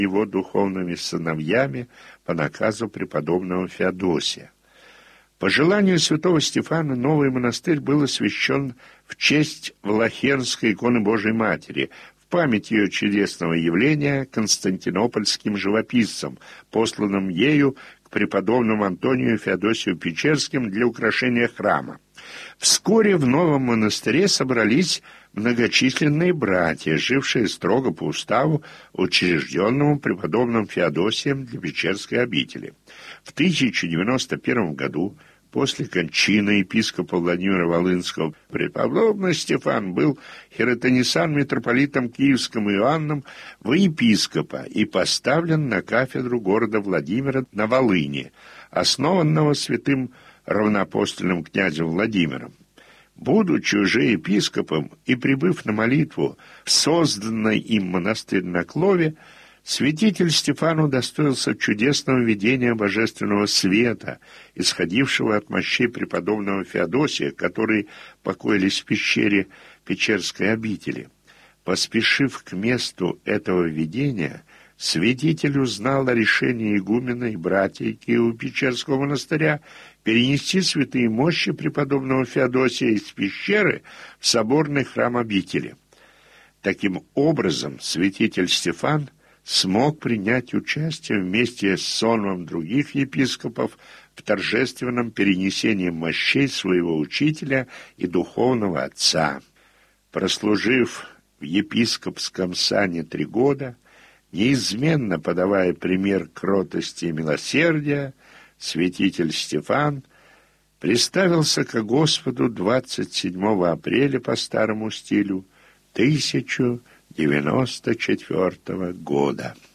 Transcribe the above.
его духовными сыновьями по наказу преподобного Феодосия. По желанию святого Стефана новый монастырь был освящен в честь Влахенской иконы Божией Матери, в память ее чудесного явления константинопольским живописцем, посланным ею к преподобному Антонию Феодосию Печерским для украшения храма. Вскоре в новом монастыре собрались многочисленные братья, жившие строго по уставу, учрежденному преподобным Феодосием для Печерской обители. В 1091 году, после кончины епископа Владимира Волынского, преподобный Стефан был хиротонесан митрополитом Киевским Иоанном во епископа и поставлен на кафедру города Владимира на Волыни, основанного святым равноапостольным князем Владимиром. Будучи уже епископом и прибыв на молитву в созданный им монастырь на Клове, святитель Стефан удостоился чудесного видения божественного света, исходившего от мощей преподобного Феодосия, которые покоились в пещере Печерской обители. Поспешив к месту этого видения, святитель узнал о решении игумена и братьев Киево-Печерского монастыря перенести святые мощи преподобного Феодосия из пещеры в соборный храм обители. Таким образом, святитель Стефан смог принять участие вместе с сонмом других епископов в торжественном перенесении мощей своего учителя и духовного отца. Прослужив в епископском сане 3 года, неизменно подавая пример кротости и милосердия, святитель Стефан представился ко Господу 27 апреля по старому стилю 1094 года.